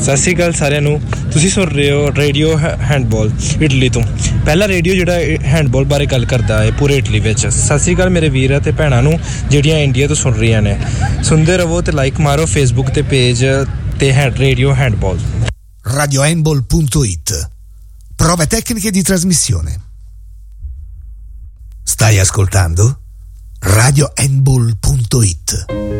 ਸਤਿ ਸ਼੍ਰੀ ਅਕਾਲ ਸਾਰਿਆਂ ਨੂੰ। ਤੁਸੀਂ ਸੁਣ ਰਹੇ ਹੋ ਰੇਡੀਓ ਹੈਂਡਬਾਲ ਇਟਲੀ ਤੋਂ, ਪਹਿਲਾ ਰੇਡੀਓ ਜਿਹੜਾ ਹੈਂਡਬਾਲ ਬਾਰੇ ਗੱਲ ਕਰਦਾ ਹੈ ਪੂਰੇ ਇਟਲੀ ਵਿੱਚ। ਸਤਿ ਸ਼੍ਰੀ ਅਕਾਲ ਮੇਰੇ ਵੀਰ ਅਤੇ ਭੈਣਾਂ ਨੂੰ ਜਿਹੜੀਆਂ ਇੰਡੀਆ ਤੋਂ ਸੁਣ ਰਹੀਆਂ ਨੇ। ਸੁਣਦੇ ਰਹੋ ਤੇ ਲਾਈਕ ਮਾਰੋ ਫੇਸਬੁੱਕ ਤੇ ਪੇਜ ਤੇ radio handball. radiohandball.it. Prove tecniche di trasmissione. Stai ascoltando? radiohandball.it.